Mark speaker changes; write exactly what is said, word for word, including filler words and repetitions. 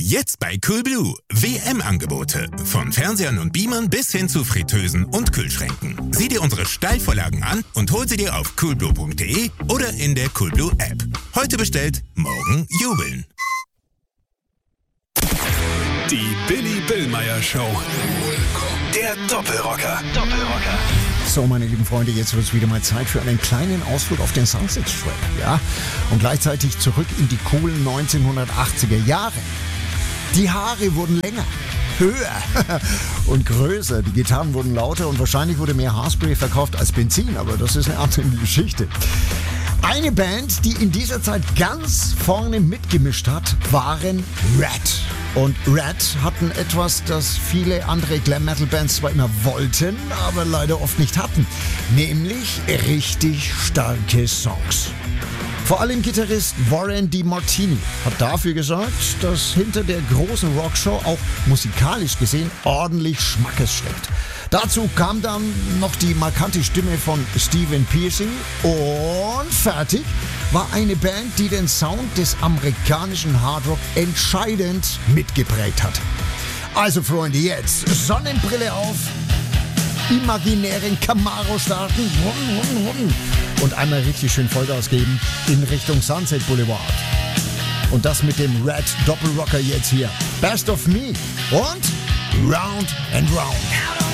Speaker 1: Jetzt bei Coolblue. W M-Angebote. Von Fernsehern und Beamern bis hin zu Fritteusen und Kühlschränken. Sieh dir unsere Steilvorlagen an und hol sie dir auf coolblue punkt de oder in der Coolblue-App. Heute bestellt, morgen jubeln.
Speaker 2: Die Billy Billmeyer Show. Der Doppelrocker. Doppelrocker.
Speaker 3: So, meine lieben Freunde, jetzt wird es wieder mal Zeit für einen kleinen Ausflug auf den Sunset Strip, ja? Und gleichzeitig zurück in die coolen neunzehnhundertachtziger Jahre. Die Haare wurden länger, höher und größer. Die Gitarren wurden lauter und wahrscheinlich wurde mehr Haarspray verkauft als Benzin, aber das ist eine andere Geschichte. Eine Band, die in dieser Zeit ganz vorne mitgemischt hat, waren Rat. Und Rat hatten etwas, das viele andere Glam-Metal-Bands zwar immer wollten, aber leider oft nicht hatten. Nämlich richtig starke Songs. Vor allem Gitarrist Warren DeMartini hat dafür gesorgt, dass hinter der großen Rockshow auch musikalisch gesehen ordentlich Schmackes steckt. Dazu kam dann noch die markante Stimme von Stephen Pearcy und fertig war eine Band, die den Sound des amerikanischen Hardrock entscheidend mitgeprägt hat. Also Freunde, jetzt Sonnenbrille auf, imaginären Camaro starten und einmal richtig schön Vollgas geben in Richtung Sunset Boulevard. Und das mit dem Red Doppelrocker jetzt hier. Best of Me und Round and Round.